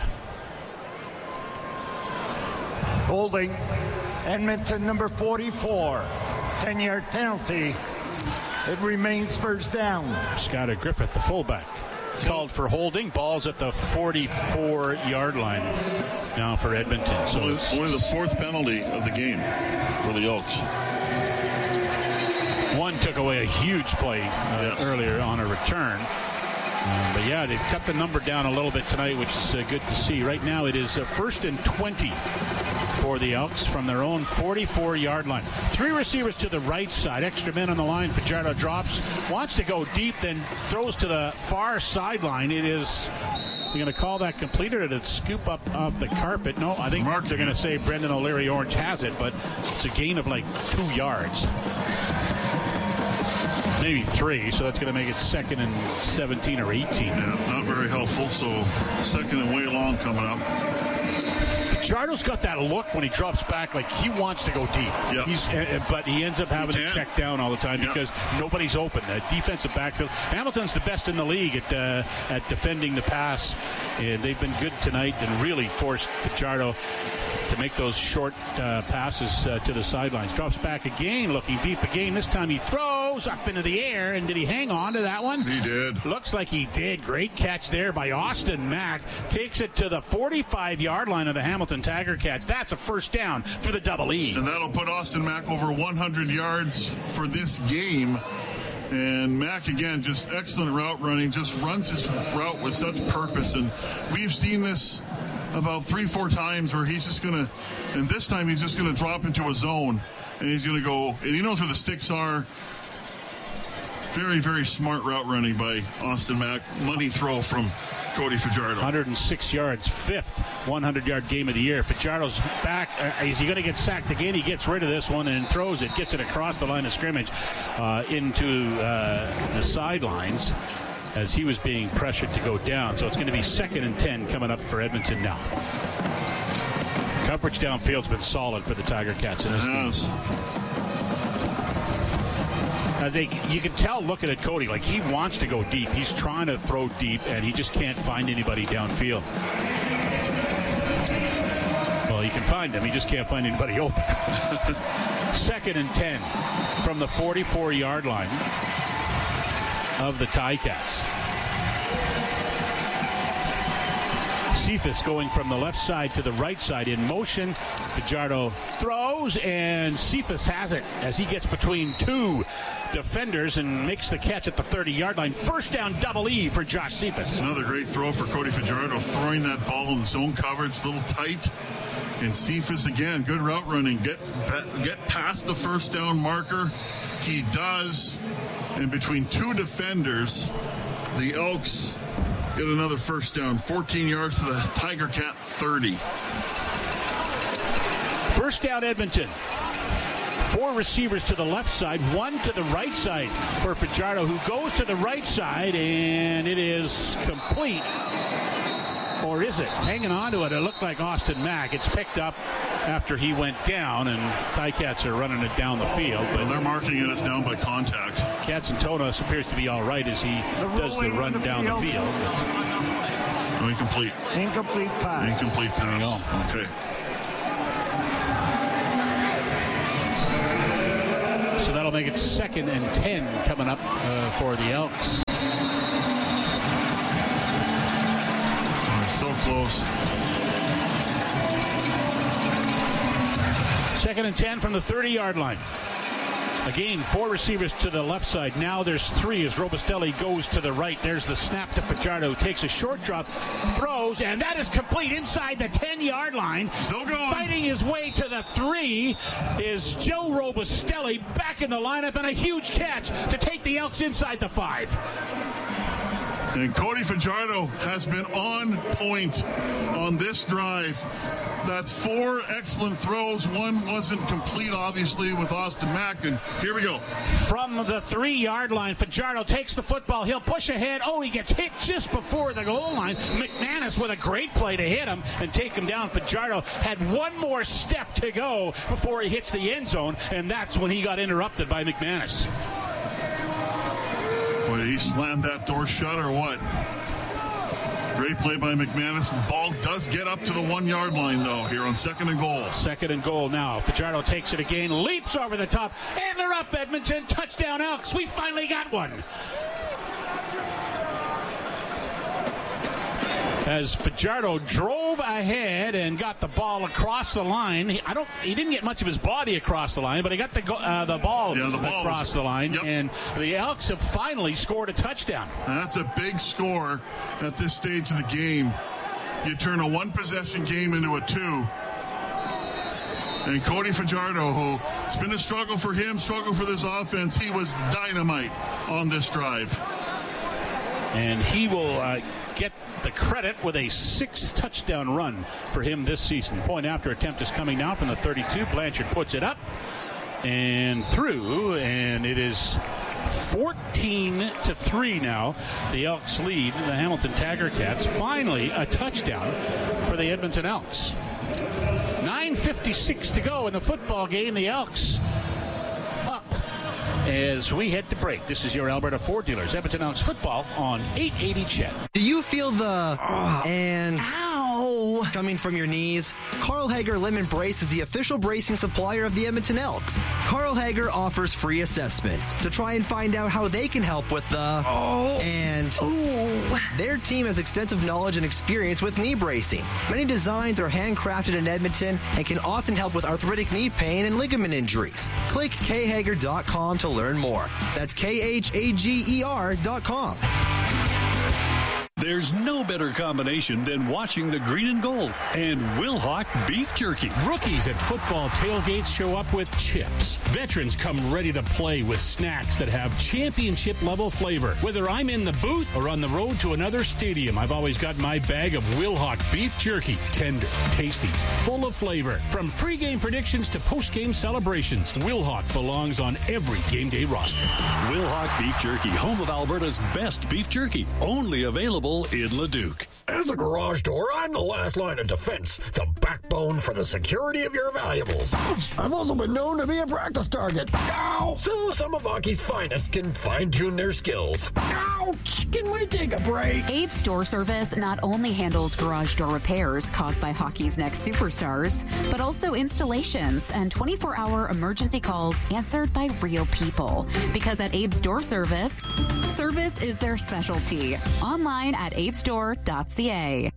Holding Edmonton number forty-four. ten-yard penalty. It remains first down. Skyler Griffith, the fullback, called for holding. Ball's at the forty-four yard line now for Edmonton. So it's only the fourth penalty of the game for the Elks. One took away a huge play uh, yes. earlier on a return. Um, but yeah, they've cut the number down a little bit tonight, which is uh, good to see. Right now it is uh, first and twenty for the Elks from their own forty-four yard line. Three receivers to the right side. Extra men on the line. Fajardo drops. Wants to go deep, then throws to the far sideline. It is... You're going to call that completed, or did it scoop up off the carpet? No, I think Mark, they're going to say Brendan O'Leary Orange has it, but it's a gain of like two yards. Maybe three, so that's going to make it second and seventeen or eighteen. Yeah, not very helpful, so second and way long coming up. Fajardo's got that look when he drops back, like he wants to go deep. Yep. He's, uh, but he ends up having to check down all the time yep. because nobody's open. The defensive backfield. Hamilton's the best in the league at uh, at defending the pass, and they've been good tonight and really forced Fajardo to make those short uh, passes uh, to the sidelines. Drops back again, looking deep again. This time he throws up into the air, and did he hang on to that one? He did. Looks like he did. Great catch there by Austin Mack. Takes it to the forty-five yard line of the Hamilton Tiger Cats. That's a first down for the Double E. And that'll put Austin Mack over one hundred yards for this game. And Mack, again, just excellent route running, just runs his route with such purpose. And we've seen this about three, four times where he's just going to, and this time he's just going to drop into a zone, and he's going to go, and he knows where the sticks are. Very, very smart route running by Austin Mack. Money throw from Cody Fajardo. one hundred six yards, fifth one hundred yard game of the year. Fajardo's back. Uh, is he going to get sacked again? He gets rid of this one and throws it, gets it across the line of scrimmage uh, into uh, the sidelines as he was being pressured to go down. So it's going to be second and ten coming up for Edmonton now. Coverage downfield's been solid for the Tiger Cats in this yes. game. As they, you can tell looking at Cody, like he wants to go deep. He's trying to throw deep, and he just can't find anybody downfield. Well, he can find them. He just can't find anybody open. Second and ten from the forty-four yard line of the Ticats. Cephas going from the left side to the right side in motion. Fajardo throws, and Cephas has it as he gets between two defenders and makes the catch at the thirty yard line. First down, Double E for Josh Cephas. Another great throw for Cody Fajardo, throwing that ball in zone coverage, a little tight. And Cephas, again, good route running. Get, get past the first down marker. He does. and between two defenders, the Elks get another first down. fourteen yards to the Tiger Cat thirty. First down, Edmonton. Four receivers to the left side, one to the right side for Fajardo, who goes to the right side, and it is complete. Or is it? Hanging on to it, it looked like Austin Mack. It's picked up after he went down, and Ticats are running it down the field. But well, they're marking it as down by contact. Katsantonis appears to be all right as he does the run down the field. Oh, incomplete. Incomplete pass. Incomplete pass. Okay. So that'll make it second and ten coming up uh, for the Elks. Oh, so close. Second and ten from the thirty-yard line. Again, four receivers to the left side. Now there's three as Robustelli goes to the right. There's the snap to Fajardo. Takes a short drop, throws, and that is complete inside the ten-yard line. Still going. Fighting his way to the three is Joe Robustelli back in the lineup, and a huge catch to take the Elks inside the five. And Cody Fajardo has been on point on this drive. That's four excellent throws. One wasn't complete, obviously, with Austin Mack. And here we go. From the three-yard line, Fajardo takes the football. He'll push ahead. Oh, he gets hit just before the goal line. McManus with a great play to hit him and take him down. Fajardo had one more step to go before he hits the end zone, and that's when he got interrupted by McManus. Boy, did he slam that door shut or what? Great play by McManus. Ball does get up to the one-yard line, though, here on second and goal. Second and goal now. Fajardo takes it again, leaps over the top, and they're up, Edmonton. Touchdown, Elks. We finally got one. As Fajardo drove ahead and got the ball across the line. He, I don't. He didn't get much of his body across the line, but he got the go, uh, the ball, yeah, the ball across was, the line, yep. And the Elks have finally scored a touchdown. That's a big score at this stage of the game. You turn a one-possession game into a two. And Cody Fajardo, who it's been a struggle for him, struggle for this offense, he was dynamite on this drive. And he will uh, get the credit with a six-touchdown run for him this season. Point after attempt is coming now from the thirty-two. Blanchard puts it up and through, and it is fourteen to three now. The Elks lead the Hamilton Tiger Cats. Finally, a touchdown for the Edmonton Elks. nine fifty-six to go in the football game. The Elks up as we head to break. This is your Alberta Ford Dealers Edmonton Elks football on eight eighty C H E D. Do you feel the oh. and ow coming from your knees? Carl Hager Limb Brace is the official bracing supplier of the Edmonton Elks. Carl Hager offers free assessments to try and find out how they can help with the oh. and Ooh. Their team has extensive knowledge and experience with knee bracing. Many designs are handcrafted in Edmonton and can often help with arthritic knee pain and ligament injuries. Click k hager dot com to learn more. That's K H A G E R dot com. There's no better combination than watching the green and gold and Wilhauk beef jerky. Rookies at football tailgates show up with chips. Veterans come ready to play with snacks that have championship-level flavor. Whether I'm in the booth or on the road to another stadium, I've always got my bag of Wilhauk beef jerky. Tender, tasty, full of flavor. From pregame predictions to postgame celebrations, Wilhauk belongs on every game day roster. Wilhauk beef jerky, home of Alberta's best beef jerky. Only available in Leduc. As a garage door, I'm the last line of defense, the backbone for the security of your valuables. I've also been known to be a practice target. Ow! So some of hockey's finest can fine-tune their skills. Ouch! Can we take a break? Abe's Door Service not only handles garage door repairs caused by hockey's next superstars, but also installations and twenty-four hour emergency calls answered by real people. Because at Abe's Door Service, service is their specialty. Online at abes door dot c a.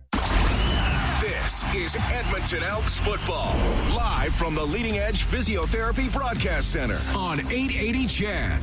This is Edmonton Elks football, live from the Leading Edge Physiotherapy Broadcast Center on eight eighty C H E D.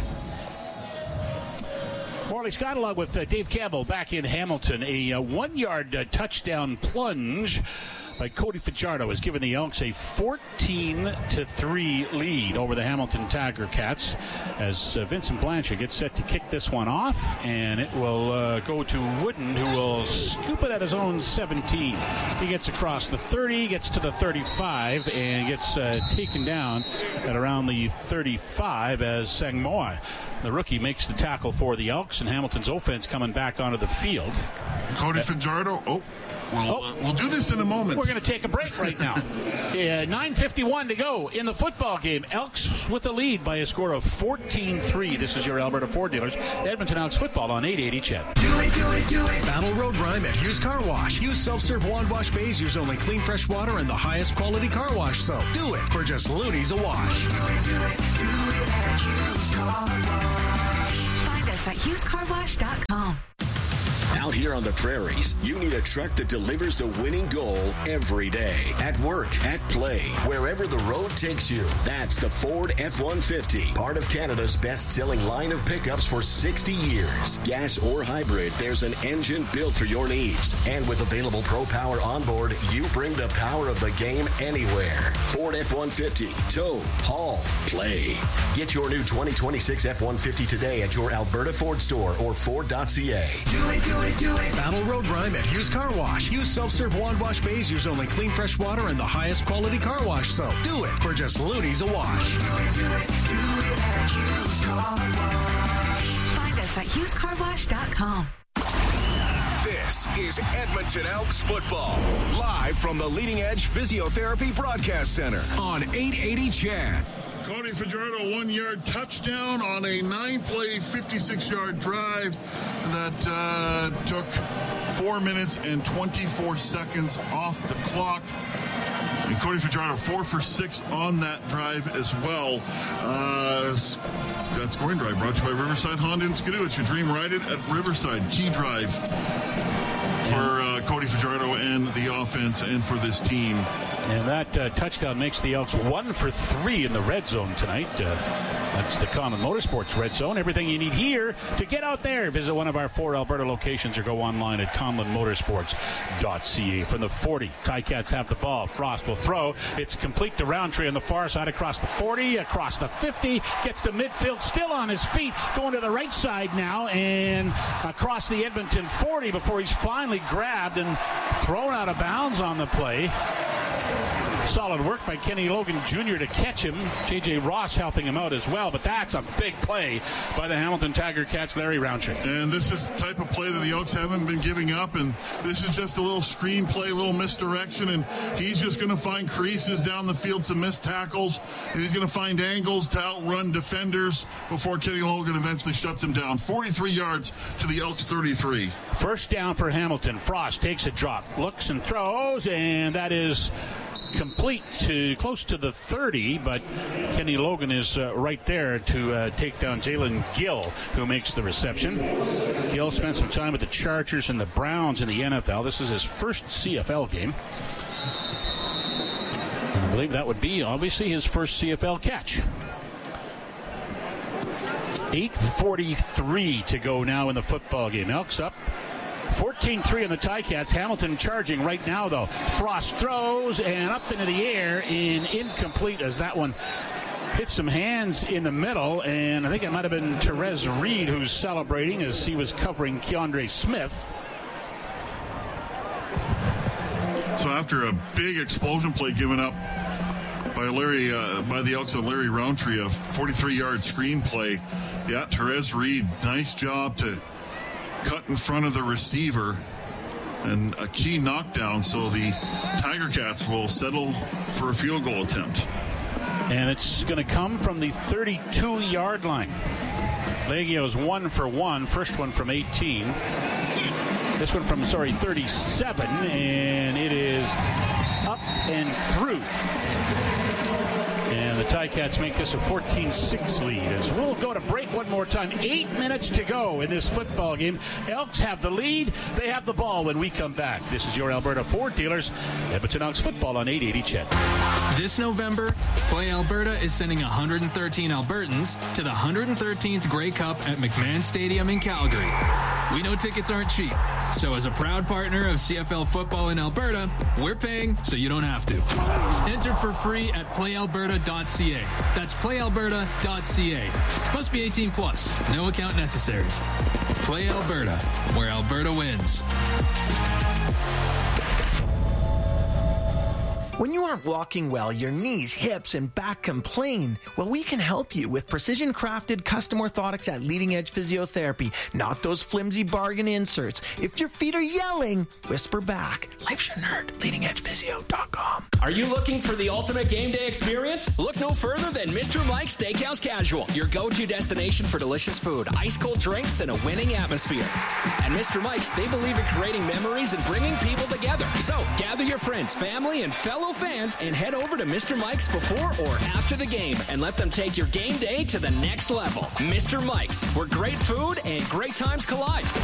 Morley Scott along with uh, Dave Campbell back in Hamilton. A uh, one-yard uh, touchdown plunge by Cody Fajardo has given the Elks a fourteen to three lead over the Hamilton Tiger Cats as uh, Vincent Blanchard gets set to kick this one off, and it will uh, go to Wooden, who will scoop it at his own seventeen. He gets across the thirty, gets to the thirty-five, and gets uh, taken down at around the thirty-five as Sangmoa, the rookie, makes the tackle for the Elks, and Hamilton's offense coming back onto the field. Cody Fajardo, oh. We'll, oh. uh, we'll do this in a moment. We're going to take a break right now. uh, nine fifty-one to go in the football game. Elks with the lead by a score of fourteen three. This is your Alberta Ford dealers. Edmonton Elks football on eight eighty C H E D. Do it, do it, do it. Battle Road Grime at Hughes Car Wash. Use self-serve wand wash bays. Use only clean, fresh water and the highest quality car wash soap. Do it for just loonies a wash. Do it, do it, do it at Hughes Car Wash. Find us at hughes car wash dot com. Out here on the prairies, you need a truck that delivers the winning goal every day. At work, at play, wherever the road takes you. That's the Ford F one fifty, part of Canada's best-selling line of pickups for sixty years. Gas or hybrid, there's an engine built for your needs. And with available Pro Power onboard, you bring the power of the game anywhere. Ford F one fifty, tow, haul, play. Get your new twenty twenty-six F one fifty today at your Alberta Ford store or Ford dot C A. Do it, do it. Do it. Battle Road Grime at Hughes Car Wash. Use self-serve wand wash bays. Use only clean, fresh water and the highest quality car wash soap. Do it for just loonies a wash. Do it, do it, do it at Hughes Car Wash. Find us at hughes car wash dot com. This is Edmonton Elks football, live from the Leading Edge Physiotherapy Broadcast Center on eight eighty C H E D. Cody Fajardo, one-yard touchdown on a nine-play, fifty-six-yard drive that uh, took four minutes and twenty-four seconds off the clock. And Cody Fajardo, four for six on that drive as well. Uh, that scoring drive brought to you by Riverside Honda and Skidoo. It's your dream ride it at Riverside. Key drive for uh, Cody Fajardo and the offense and for this team. And that uh, touchdown makes the Elks one for three in the red zone tonight. Uh, that's the Conlon Motorsports red zone. Everything you need here to get out there. Visit one of our four Alberta locations or go online at conlon motorsports dot c a. From the forty, Ticats have the ball. Frost will throw. It's complete to Roundtree on the far side across the forty, across the fifty, gets to midfield, still on his feet, going to the right side now, and across the Edmonton forty before he's finally grabbed and thrown out of bounds on the play. Solid work by Kenny Logan Junior to catch him. J J Ross helping him out as well, but that's a big play by the Hamilton Tiger Cats, Larry Roundtree. And this is the type of play that the Elks haven't been giving up, and this is just a little screen play, a little misdirection, and he's just going to find creases down the field, some missed tackles, and he's going to find angles to outrun defenders before Kenny Logan eventually shuts him down. forty-three yards to the Elks thirty-three. First down for Hamilton. Frost takes a drop, looks and throws, and that is complete to close to the thirty, but Kenny Logan is uh, right there to uh, take down Jalen Gill, who makes the reception. Gill spent some time with the Chargers and the Browns in the N F L. This is his first C F L game. And I believe that would be, obviously, his first C F L catch. eight forty-three to go now in the football game. Elks up fourteen three on the Ticats. Hamilton charging right now, though. Frost throws and up into the air and incomplete as that one hit some hands in the middle, and I think it might have been Therese Reed who's celebrating as he was covering Keandre Smith. So after a big explosion play given up by Larry, uh, by the Elks and Larry Roundtree, a forty-three-yard screen play, yeah, Therese Reed, nice job to cut in front of the receiver and a key knockdown, so the Tiger Cats will settle for a field goal attempt. And it's going to come from the thirty-two-yard line. Legio's one for one, first one from eighteen. This one from, sorry, thirty-seven, and it is up and through. And the Ticats make this a fourteen six lead as we'll go to break one more time. Eight minutes to go in this football game. Elks have the lead. They have the ball when we come back. This is your Alberta Ford dealers. Edmonton Elks football on eight eighty C H E D. This November, Play Alberta is sending one hundred thirteen Albertans to the one hundred thirteenth Grey Cup at McMahon Stadium in Calgary. We know tickets aren't cheap. So as a proud partner of C F L football in Alberta, we're paying so you don't have to. Enter for free at play alberta dot c a. That's play alberta dot c a. Must be eighteen plus. No account necessary. Play Alberta, where Alberta wins. When you aren't walking well, your knees, hips, and back complain. Well, we can help you with precision-crafted custom orthotics at Leading Edge Physiotherapy, not those flimsy bargain inserts. If your feet are yelling, whisper back. Life's your nerd. leading edge physio dot com. Are you looking for the ultimate game day experience? Look no further than Mister Mike's Steakhouse Casual, your go-to destination for delicious food, ice-cold drinks, and a winning atmosphere. At Mister Mike's, they believe in creating memories and bringing people together. So, gather your friends, family, and fellow fans and head over to Mister Mike's before or after the game and let them take your game day to the next level. Mister Mike's, where great food and great times collide.